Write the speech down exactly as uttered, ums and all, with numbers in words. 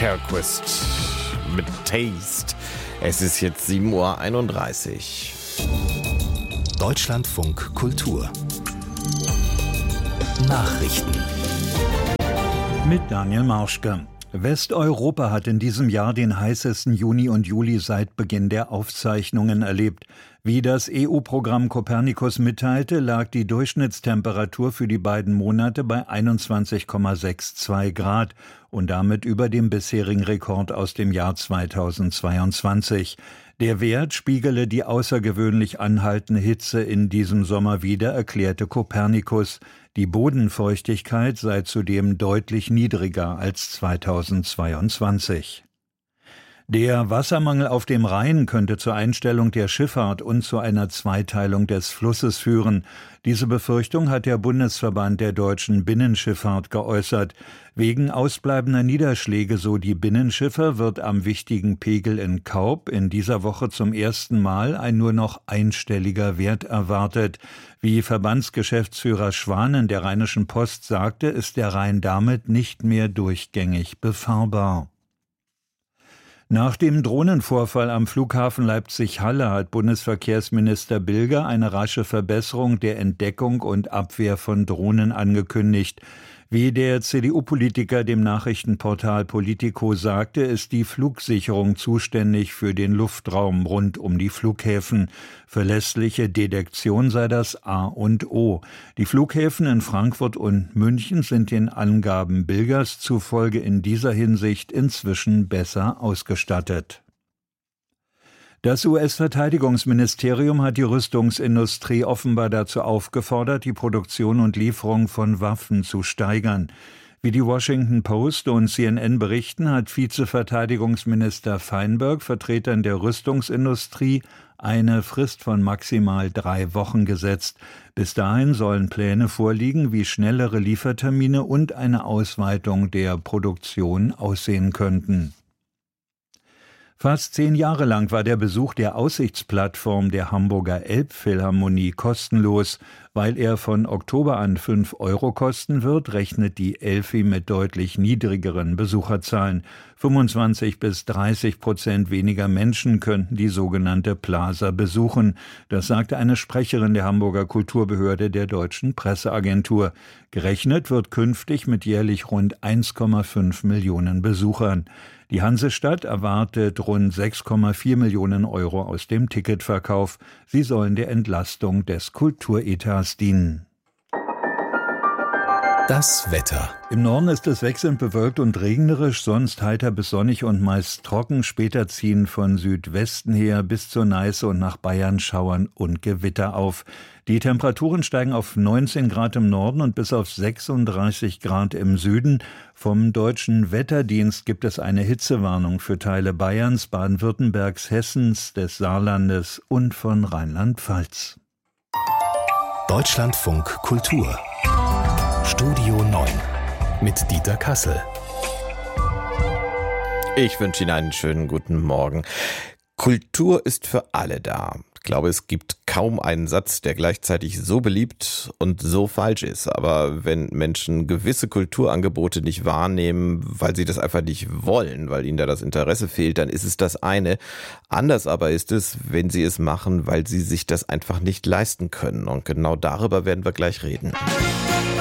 Terquist mit Taste. Es ist jetzt sieben Uhr einunddreißig. Deutschlandfunk Kultur Nachrichten mit Daniel Marschke. Westeuropa hat in diesem Jahr den heißesten Juni und Juli seit Beginn der Aufzeichnungen erlebt. Wie das E U-Programm Copernicus mitteilte, lag die Durchschnittstemperatur für die beiden Monate bei einundzwanzig Komma zweiundsechzig Grad und damit über dem bisherigen Rekord aus dem Jahr zweitausendzweiundzwanzig. Der Wert spiegele die außergewöhnlich anhaltende Hitze in diesem Sommer wider, erklärte Copernicus. Die Bodenfeuchtigkeit sei zudem deutlich niedriger als zweitausendzweiundzwanzig. Der Wassermangel auf dem Rhein könnte zur Einstellung der Schifffahrt und zu einer Zweiteilung des Flusses führen. Diese Befürchtung hat der Bundesverband der deutschen Binnenschifffahrt geäußert. Wegen ausbleibender Niederschläge, so die Binnenschiffer, wird am wichtigen Pegel in Kaub in dieser Woche zum ersten Mal ein nur noch einstelliger Wert erwartet. Wie Verbandsgeschäftsführer Schwanen der Rheinischen Post sagte, ist der Rhein damit nicht mehr durchgängig befahrbar. Nach dem Drohnenvorfall am Flughafen Leipzig-Halle hat Bundesverkehrsminister Bilger eine rasche Verbesserung der Entdeckung und Abwehr von Drohnen angekündigt. Wie der C D U-Politiker dem Nachrichtenportal Politico sagte, ist die Flugsicherung zuständig für den Luftraum rund um die Flughäfen. Verlässliche Detektion sei das A und O. Die Flughäfen in Frankfurt und München sind den Angaben Bilgers zufolge in dieser Hinsicht inzwischen besser ausgestattet. Das U S-Verteidigungsministerium hat die Rüstungsindustrie offenbar dazu aufgefordert, die Produktion und Lieferung von Waffen zu steigern. Wie die Washington Post und C N N berichten, hat Vizeverteidigungsminister Feinberg Vertretern der Rüstungsindustrie eine Frist von maximal drei Wochen gesetzt. Bis dahin sollen Pläne vorliegen, wie schnellere Liefertermine und eine Ausweitung der Produktion aussehen könnten. Fast zehn Jahre lang war der Besuch der Aussichtsplattform der Hamburger Elbphilharmonie kostenlos. Weil er von Oktober an fünf Euro kosten wird, rechnet die Elfi mit deutlich niedrigeren Besucherzahlen. fünfundzwanzig bis dreißig Prozent weniger Menschen könnten die sogenannte Plaza besuchen. Das sagte eine Sprecherin der Hamburger Kulturbehörde der Deutschen Presseagentur. Gerechnet wird künftig mit jährlich rund eins Komma fünf Millionen Besuchern. Die Hansestadt erwartet rund sechs Komma vier Millionen Euro aus dem Ticketverkauf. Sie sollen der Entlastung des Kulturetats dienen. Das Wetter. Im Norden ist es wechselnd bewölkt und regnerisch, sonst heiter bis sonnig und meist trocken. Später ziehen von Südwesten her bis zur Neiße und nach Bayern Schauern und Gewitter auf. Die Temperaturen steigen auf neunzehn Grad im Norden und bis auf sechsunddreißig Grad im Süden. Vom Deutschen Wetterdienst gibt es eine Hitzewarnung für Teile Bayerns, Baden-Württembergs, Hessens, des Saarlandes und von Rheinland-Pfalz. Deutschlandfunk Kultur Studio neun mit Dieter Kassel. Ich wünsche Ihnen einen schönen guten Morgen. Kultur ist für alle da. Ich glaube, es gibt kaum einen Satz, der gleichzeitig so beliebt und so falsch ist. Aber wenn Menschen gewisse Kulturangebote nicht wahrnehmen, weil sie das einfach nicht wollen, weil ihnen da das Interesse fehlt, dann ist es das eine. Anders aber ist es, wenn sie es machen, weil sie sich das einfach nicht leisten können. Und genau darüber werden wir gleich reden.